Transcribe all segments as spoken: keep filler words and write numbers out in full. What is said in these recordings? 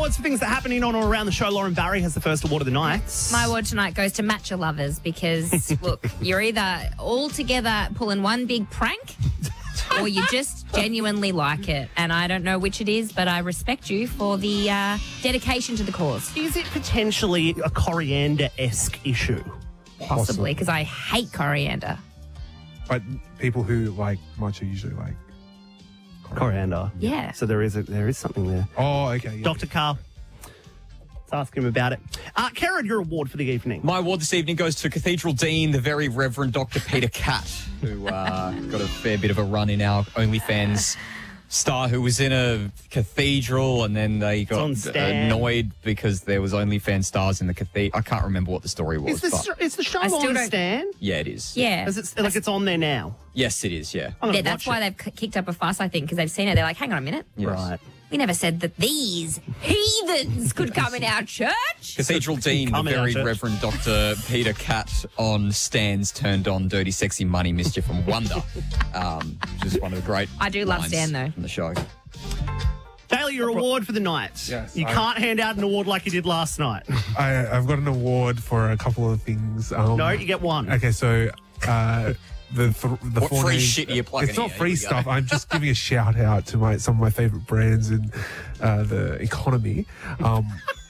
awards for things that happen in on or around the show. Lauren Barry has the first award of the night. My award tonight goes to Matcha Lovers because, look, you're either all together pulling one big prank or you just genuinely like it. And I don't know which it is, but I respect you for the uh, dedication to the cause. Is it potentially a coriander-esque issue? Possibly, because I hate coriander. But people who like matcha usually like Coriander. Yeah. So there is a, there is something there. Oh, okay. Yeah. Doctor Carl, let's ask him about it. Uh, Karen, your award for the evening. My award this evening goes to Cathedral Dean, the very Reverend Doctor Peter Catt, who uh, got a fair bit of a run in our OnlyFans star who was in a cathedral and then they got annoyed because there was OnlyFans stars in the cathedral. I can't remember what the story was. Is the, but is the show I still on don't- Stan? yeah, it is. Yeah. Is it, like it's on there now? Yes, it is, yeah. I'm gonna Yeah, that's watch why it. they've k- kicked up a fuss, I think, because they've seen it. They're like, hang on a minute. Yes. Right. We never said that these heathens could come in our church. Cathedral Dean, the Come in our very church. Reverend Doctor Peter Catt on Stan's turned on Dirty Sexy Money, Mischief and Wonder. Um, which is one of the great I do love lines Stan, though. from the show. Daly, your award for the night. Yes, You I- can't hand out an award like you did last night. I, I've got an award for a couple of things. Um, No, you get one. Okay, so uh, the th- the What four free names- shit are you plugging It's not here? free Here we go. stuff. I'm just giving a shout out to my some of my favorite brands in uh, the economy. Um,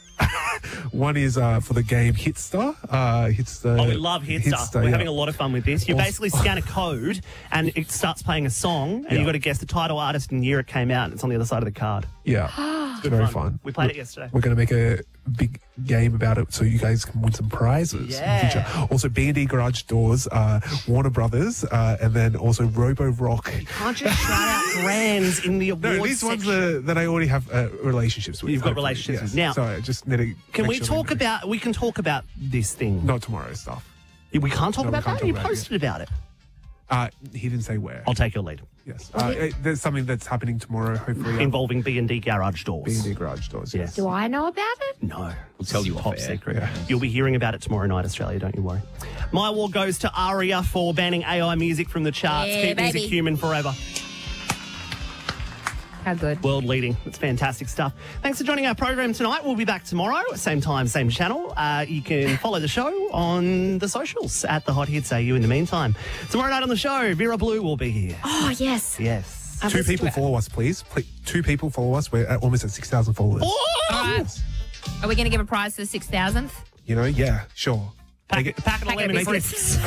one is uh, for the game Hitstar. Uh, Hitstar. Oh, we love Hitstar. Hitstar, We're yeah. having a lot of fun with this. You Also- basically scan a code and it starts playing a song and Yeah. you've got to guess the title, artist and year it came out and it's on the other side of the card. Yeah, it's very fun. We played it We're- yesterday. We're going to make a big game about it so you guys can win some prizes Yeah. in the future. Also, B and D Garage Doors, uh, Warner Brothers, uh, and then also Robo Rock. Can't just shout out brands in the awards No, these ones section. are, that I already have uh, relationships with. You've got hopefully, relationships yes. with. Now- so I just need to. Can make we sure they talk know. about, we can talk about this thing. Not tomorrow stuff. We can't talk No, we about can't that? talk You about it, posted about it. Uh, he didn't say where. I'll take your lead. Yes, uh, it- there's something that's happening tomorrow. Hopefully, um, Involving B and D Garage Doors. B and D Garage Doors. Yes. Do I know about it? No. We'll tell you Top off air. secret. Yeah. You'll be hearing about it tomorrow night, Australia, don't you worry. My award goes to Aria for banning A I music from the charts. Yeah, Keep music baby. human forever. How good. World leading. It's fantastic stuff. Thanks for joining our program tonight. We'll be back tomorrow, same time, same channel. Uh, you can follow the show on the socials at the Hot Hits A U in the meantime. Tomorrow night on the show, Vera Blue will be here. Oh, yes. Yes. I Two was- people follow us, please. Please. Two people follow us. We're at almost at six thousand followers. Oh! All right. Are we going to give a prize for the six thousandth? You know, yeah, sure. Pack, Make it- packet of Packet of lemon big crisps.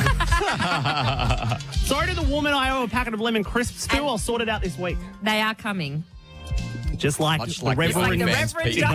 Sorry to the woman I owe a packet of lemon crisps to. I'll sort it out this week. They are coming. Just like Much the like the Reverend. OnlyFans Reverend people.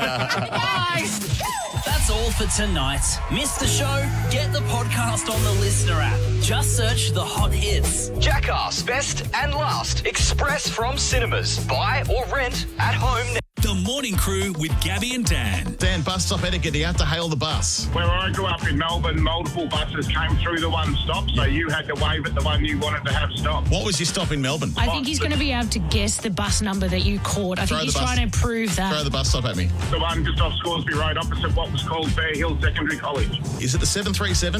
Guys. That's all for tonight. Missed the show? Get the podcast on the Listener app. Just search The Hot Hits. Jackass Best and Last Express from cinemas. Buy or rent at home now. The Morning Crew with Gabby and Dan. Dan, bus stop etiquette, you have to hail the bus. Where I grew up in Melbourne, multiple buses came through the one stop, so you had to wave at the one you wanted to have stop. What was your stop in Melbourne? I think he's going to be able to guess the bus number that you called. I Throw think the he's bus- trying to prove that. Throw the bus stop at me. The one just off Scoresby Road opposite what was called Bear Hill Secondary College. Is it the seven three seven?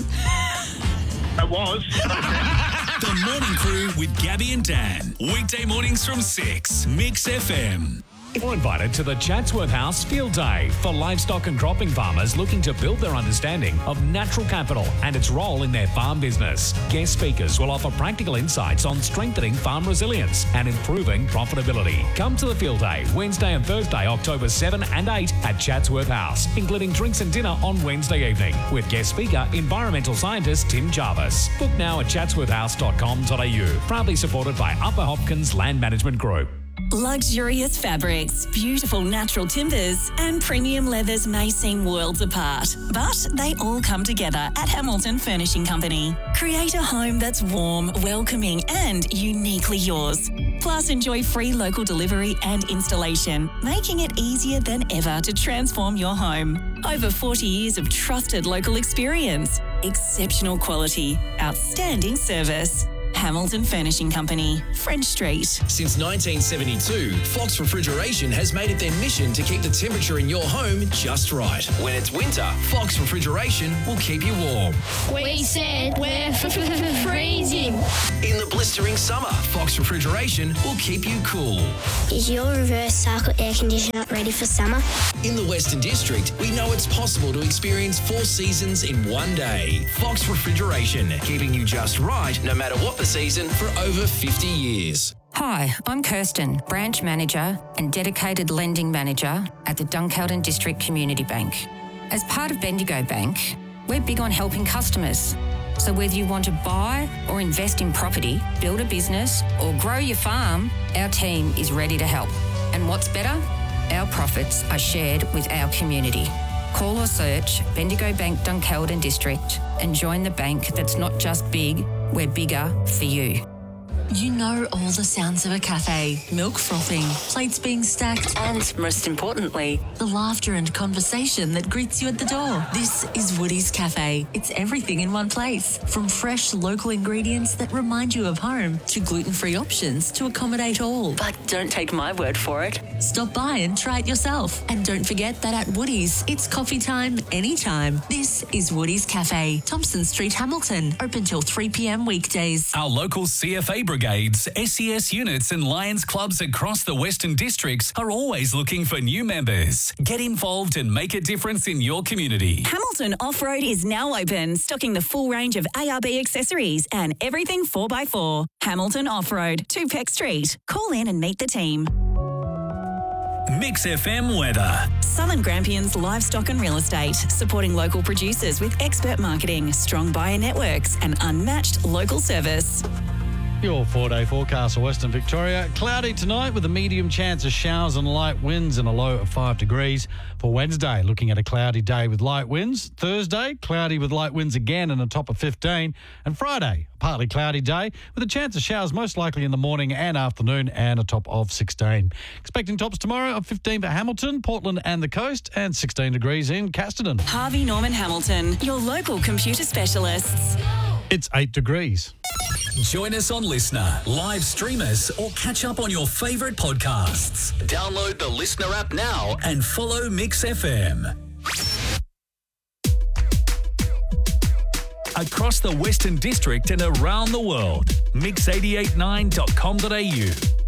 It was. The Morning Crew with Gabby and Dan. Weekday mornings from six. Mix F M. You're invited to the Chatsworth House Field Day for livestock and cropping farmers looking to build their understanding of natural capital and its role in their farm business. Guest speakers will offer practical insights on strengthening farm resilience and improving profitability. Come to the Field Day Wednesday and Thursday, October seventh and eighth at Chatsworth House, including drinks and dinner on Wednesday evening with guest speaker, environmental scientist Tim Jarvis. Book now at chatsworth house dot com dot a u. Proudly supported by Upper Hopkins Land Management Group. Luxurious fabrics, beautiful natural timbers, and premium leathers may seem worlds apart, but they all come together at Hamilton Furnishing Company. Create a home that's warm, welcoming, and uniquely yours. Plus, enjoy free local delivery and installation, making it easier than ever to transform your home. Over forty years of trusted local experience, exceptional quality, outstanding service. Hamilton Furnishing Company, French Street. Since nineteen seventy-two, Fox Refrigeration has made it their mission to keep the temperature in your home just right. When it's winter, Fox Refrigeration will keep you warm. We said we're freezing. In the a blistering summer, Fox Refrigeration will keep you cool. Is your reverse cycle air conditioner ready for summer? In the Western District, we know it's possible to experience four seasons in one day. Fox Refrigeration, keeping you just right no matter what the season for over fifty years. Hi, I'm Kirsten, Branch Manager and Dedicated Lending Manager at the Dunkeld District Community Bank. As part of Bendigo Bank, we're big on helping customers. So whether you want to buy or invest in property, build a business or grow your farm, our team is ready to help. And what's better? Our profits are shared with our community. Call or search Bendigo Bank Dunkeld District and join the bank that's not just big, we're bigger for you. You know all the sounds of a cafe. Milk frothing, plates being stacked, and, most importantly, the laughter and conversation that greets you at the door. This is Woody's Cafe. It's everything in one place. From fresh local ingredients that remind you of home to gluten-free options to accommodate all. But don't take my word for it. Stop by and try it yourself. And don't forget that at Woody's, it's coffee time anytime. This is Woody's Cafe, Thompson Street, Hamilton. Open till three p.m. weekdays. Our local C F A brigades, S E S units and Lions clubs across the Western Districts are always looking for new members. Get involved and make a difference in your community. Hamilton Off-Road is now open, stocking the full range of A R B accessories and everything four by four. Hamilton Off-Road, two Peck Street. Call in and meet the team. Mix F M weather. Southern Grampians Livestock and Real Estate, supporting local producers with expert marketing, strong buyer networks and unmatched local service. Your four-day forecast for Western Victoria. Cloudy tonight with a medium chance of showers and light winds and a low of five degrees. For Wednesday, looking at a cloudy day with light winds. Thursday, cloudy with light winds again and a top of fifteen. And Friday, a partly cloudy day with a chance of showers most likely in the morning and afternoon and a top of sixteen. Expecting tops tomorrow of fifteen for Hamilton, Portland and the coast and sixteen degrees in Casterton. Harvey Norman Hamilton, your local computer specialists. It's eight degrees. Join us on Listener, live stream us, or catch up on your favourite podcasts. Download the Listener app now and follow Mix F M. Across the Western District and around the world, mix eight eight nine dot com dot a u.